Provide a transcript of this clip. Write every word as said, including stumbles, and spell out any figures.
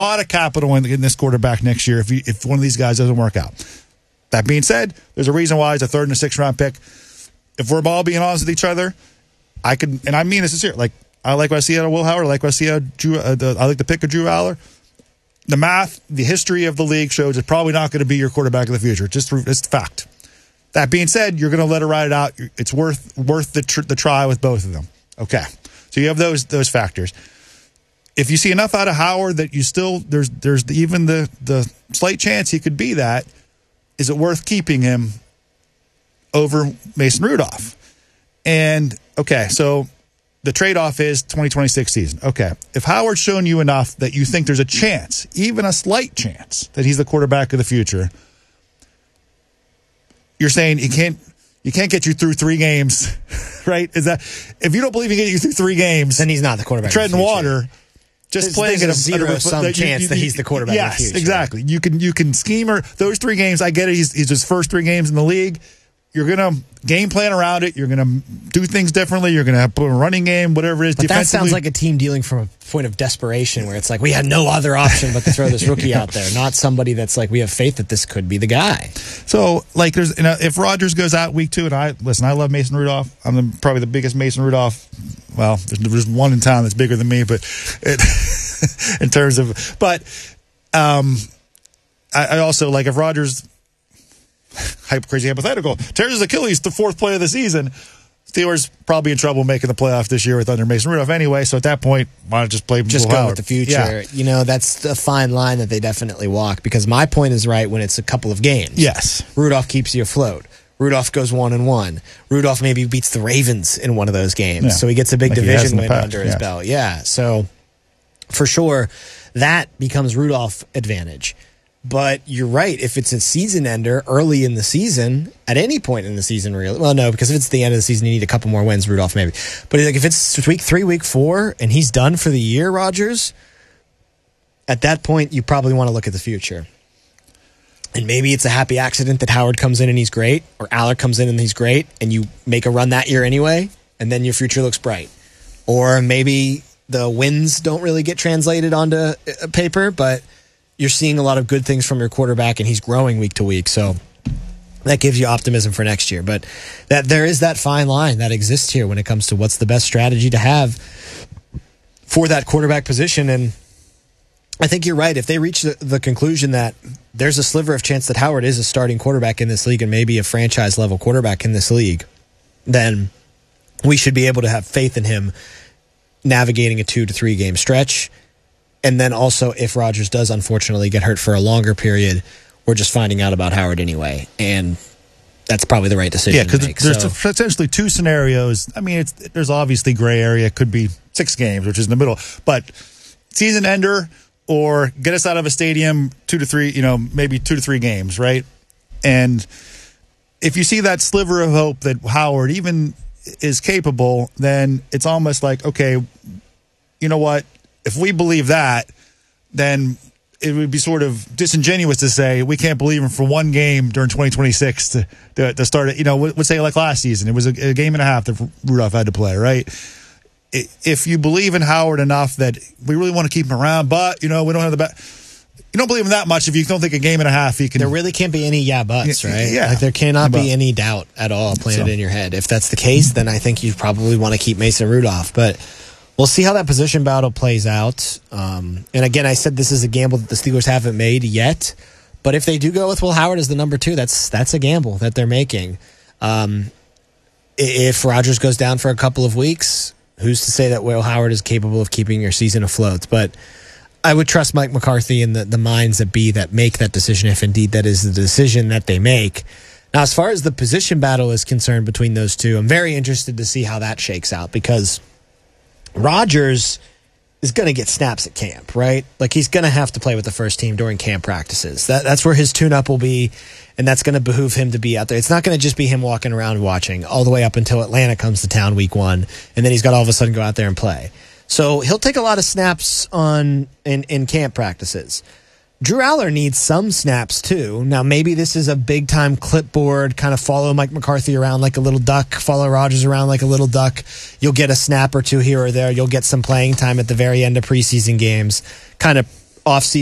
lot of capital in, in this quarterback next year if you, if one of these guys doesn't work out. That being said, there's a reason why he's a third and a sixth round pick. If we're all being honest with each other, I could, and I mean this is here. Like I like what I see out of Will Howard. I like what I see out of Drew. Uh, the, I like the pick of Drew Aller. The math, the history of the league shows it's probably not going to be your quarterback of the future. Just it's fact. That being said, you're going to let her ride it out. It's worth worth the tr- the try with both of them. Okay, so you have those those factors. If you see enough out of Howard that you still there's there's even the the slight chance he could be that. Is it worth keeping him over Mason Rudolph? And, okay, so the trade-off is twenty twenty-six season. Okay, if Howard's shown you enough that you think there's a chance, even a slight chance, that he's the quarterback of the future, you're saying he can't you can't get you through three games, right? Is that if you don't believe he can get you through three games, then he's not the quarterback. Treading water. Just there's, playing there's at a zero some that you, chance you, that he's the quarterback. Yes, of the future. Exactly. You can you can scheme her those three games. I get it. He's, he's his first three games in the league. You're gonna game plan around it. You're gonna do things differently. You're gonna put a running game, whatever it is. But that sounds like a team dealing from a point of desperation, where it's like we had no other option but to throw this rookie out there, not somebody that's like we have faith that this could be the guy. So, like, there's you know, if Rodgers goes out week two, and I listen, I love Mason Rudolph. I'm the, probably the biggest Mason Rudolph. Well, there's, there's one in town that's bigger than me, but it, in terms of, but um, I, I also like if Rodgers. Hype crazy hypothetical. Tears his Achilles, the fourth play of the season. Steelers probably in trouble making the playoff this year with under Mason Rudolph anyway. So at that point, why not just play? Just Will go Howard? with the future. Yeah. You know, that's a fine line that they definitely walk. Because my point is right when it's a couple of games. Yes, Rudolph keeps you afloat. Rudolph goes one and one. Rudolph maybe beats the Ravens in one of those games, yeah. so he gets a big like division win past, under yeah. his belt. Yeah, so for sure that becomes Rudolph advantage. But you're right. If it's a season ender early in the season, at any point in the season, really, well, no, because if it's the end of the season, you need a couple more wins, Rudolph, maybe. But like if it's week three, week four, and he's done for the year, Rodgers, at that point, you probably want to look at the future. And maybe it's a happy accident that Howard comes in and he's great, or Aller comes in and he's great, and you make a run that year anyway, and then your future looks bright. Or maybe the wins don't really get translated onto paper, but you're seeing a lot of good things from your quarterback, and he's growing week to week. So that gives you optimism for next year. But that there is that fine line that exists here when it comes to what's the best strategy to have for that quarterback position. And I think you're right. If they reach the, the conclusion that there's a sliver of chance that Howard is a starting quarterback in this league and maybe a franchise-level quarterback in this league, then we should be able to have faith in him navigating a two to three game stretch. And then also, if Rodgers does unfortunately get hurt for a longer period, we're just finding out about Howard anyway. And that's probably the right decision yeah, to make. There's so. essentially two scenarios. I mean, it's, there's obviously gray area. It could be six games, which is in the middle. But season ender or get us out of a stadium two to three, you know, maybe two to three games, right? And if you see that sliver of hope that Howard even is capable, then it's almost like, okay, you know what? If we believe that, then it would be sort of disingenuous to say we can't believe him for one game during twenty twenty-six to to, to start it. You know, let's say like last season, it was a, a game and a half that Rudolph had to play, right? If you believe in Howard enough that we really want to keep him around, but, you know, we don't have the best. You don't believe him that much if you don't think a game and a half he can. There really can't be any yeah buts, right? Yeah. Like there cannot but, be any doubt at all planted so. in your head. If that's the case, then I think you probably want to keep Mason Rudolph. But we'll see how that position battle plays out. Um, and again, I said this is a gamble that the Steelers haven't made yet. But if they do go with Will Howard as the number two, that's that's a gamble that they're making. Um, if Rodgers goes down for a couple of weeks, who's to say that Will Howard is capable of keeping your season afloat? But I would trust Mike McCarthy and the, the minds that be that make that decision, if indeed that is the decision that they make. Now, as far as the position battle is concerned between those two, I'm very interested to see how that shakes out, because Rodgers is going to get snaps at camp, right? Like, he's going to have to play with the first team during camp practices. That, that's where his tune-up will be, and that's going to behoove him to be out there. It's not going to just be him walking around watching all the way up until Atlanta comes to town week one, and then he's got to all of a sudden go out there and play. So he'll take a lot of snaps on in, in camp practices. Drew Aller needs some snaps too. Now, maybe this is a big-time clipboard, kind of follow Mike McCarthy around like a little duck, follow Rodgers around like a little duck. You'll get a snap or two here or there. You'll get some playing time at the very end of preseason games, kind of offseason